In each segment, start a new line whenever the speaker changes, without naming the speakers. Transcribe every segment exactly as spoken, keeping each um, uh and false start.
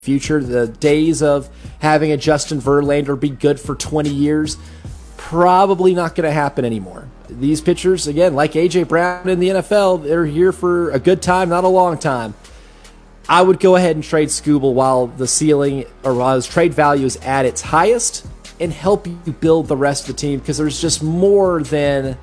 future. The days of having a Justin Verlander be good for twenty years, probably not going to happen anymore. These pitchers, again, like A J Brown in the N F L, they're here for a good time, not a long time. I would go ahead and trade Skubal while the ceiling, or while his trade value is at its highest, and help you build the rest of the team, because there's just more than,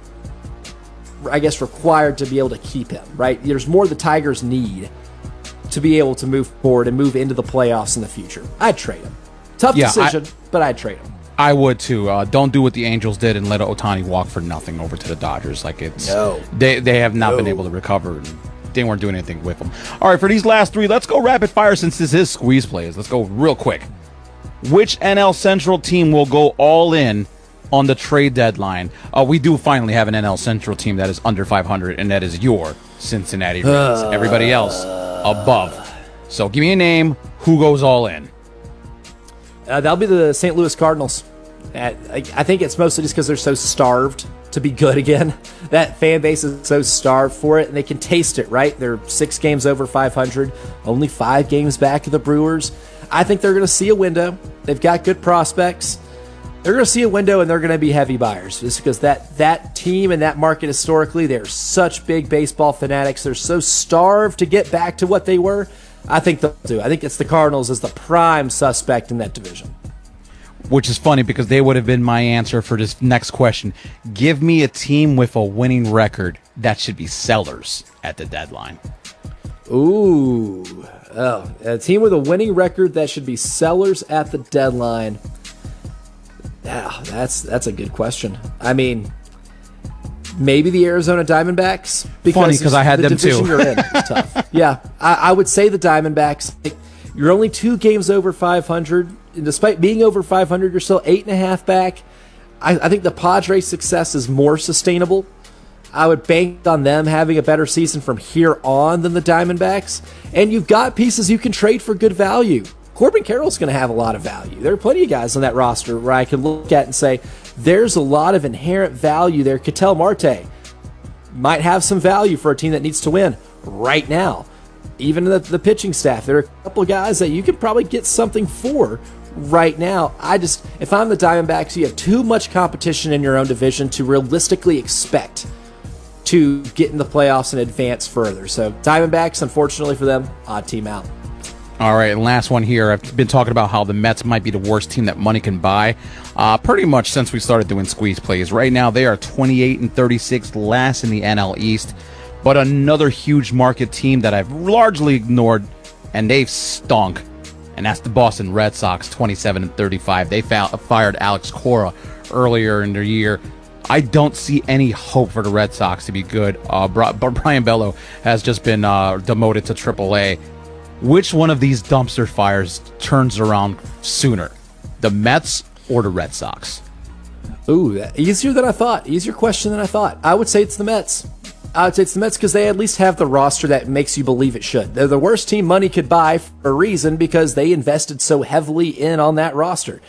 I guess, required to be able to keep him, right? There's more the Tigers need to be able to move forward and move into the playoffs in the future. I'd trade him. Tough
yeah,
decision,
I,
but I'd trade him.
I would too. Uh, don't do what the Angels did and let Ohtani walk for nothing over to the Dodgers. Like it's
no.
they they have not
no.
been able to recover. And they weren't doing anything with them. All right, for these last three, let's go rapid fire since this is squeeze plays. Let's go real quick. Which N L Central team will go all in on the trade deadline? Uh, we do finally have an N L Central team that is under five hundred, and that is your Cincinnati Reds. Uh, Everybody else above. So give me a name. Who goes all in?
Uh, that'll be the Saint Louis Cardinals. Uh, I, I think it's mostly just because they're so starved to be good again. That fan base is so starved for it, and they can taste it, right? They're six games over five hundred, only five games back of the Brewers. I think they're going to see a window. They've got good prospects. They're going to see a window, and they're going to be heavy buyers, just because that, that team and that market historically, they're such big baseball fanatics. They're so starved to get back to what they were. I think they'll do. I think it's the Cardinals as the prime suspect in that division.
Which is funny because they would have been my answer for this next question. Give me a team with a winning record that should be sellers at the deadline.
Ooh. Oh, a team with a winning record that should be sellers at the deadline. Yeah, that's that's a good question. I mean, maybe the Arizona Diamondbacks. Because
funny because I had
the
them
division
too.
You're in is tough. Yeah, I, I would say the Diamondbacks. You're only two games over five hundred. And despite being over five hundred, you're still eight and a half back. I, I think the Padres' success is more sustainable. I would bank on them having a better season from here on than the Diamondbacks. And you've got pieces you can trade for good value. Corbin Carroll's going to have a lot of value. There are plenty of guys on that roster where I can look at and say, there's a lot of inherent value there. Ketel Marte might have some value for a team that needs to win right now. Even the, the pitching staff, there are a couple of guys that you could probably get something for right now. I just, if I'm the Diamondbacks, you have too much competition in your own division to realistically expect to get in the playoffs and advance further. So Diamondbacks, unfortunately for them, odd team out.
All right, and last one here. I've been talking about how the Mets might be the worst team that money can buy uh, pretty much since we started doing squeeze plays. Right now, they are twenty-eight and thirty-six, last in the N L East. But another huge market team that I've largely ignored, and they've stunk, and that's the Boston Red Sox, twenty-seven and thirty-five. They found, fired Alex Cora earlier in the year. I don't see any hope for the Red Sox to be good. Uh, Brian Bello has just been uh, demoted to triple A. Which one of these dumpster fires turns around sooner, the Mets or the Red Sox?
Ooh, easier than I thought. Easier question than I thought. I would say it's the Mets. I would say it's the Mets because they at least have the roster that makes you believe it should. They're the worst team money could buy for a reason because they invested so heavily in on that roster.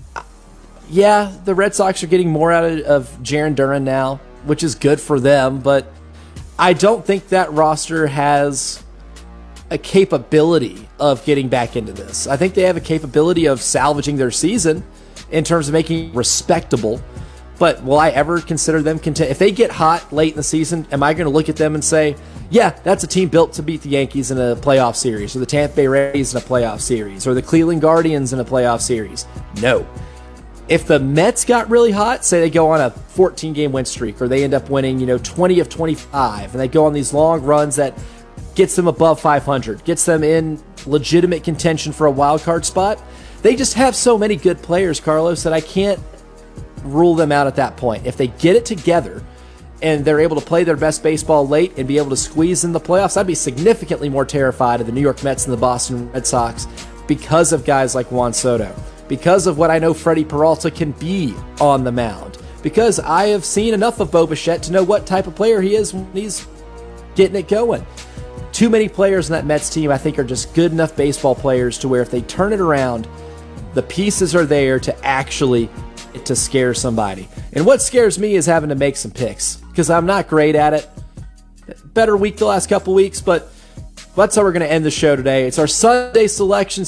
Yeah, the Red Sox are getting more out of, of Jarren Duran now, which is good for them, but I don't think that roster has a capability of getting back into this. I think they have a capability of salvaging their season in terms of making it respectable. But will I ever consider them contend? If they get hot late in the season, am I going to look at them and say, yeah, that's a team built to beat the Yankees in a playoff series, or the Tampa Bay Rays in a playoff series, or the Cleveland Guardians in a playoff series? No. If the Mets got really hot, say they go on a fourteen-game win streak, or they end up winning, you know, twenty of twenty-five, and they go on these long runs that gets them above five hundred, gets them in legitimate contention for a wild card spot, they just have so many good players, Carlos, that I can't rule them out at that point. If they get it together and they're able to play their best baseball late and be able to squeeze in the playoffs, I'd be significantly more terrified of the New York Mets and the Boston Red Sox because of guys like Juan Soto, because of what I know Freddie Peralta can be on the mound, because I have seen enough of Bo Bichette to know what type of player he is when he's getting it going. Too many players in that Mets team, I think, are just good enough baseball players to where if they turn it around, the pieces are there to actually to scare somebody. And what scares me is having to make some picks because I'm not great at it. Better week the last couple weeks, but Well, that's how we're going to end the show today. It's our Sunday selection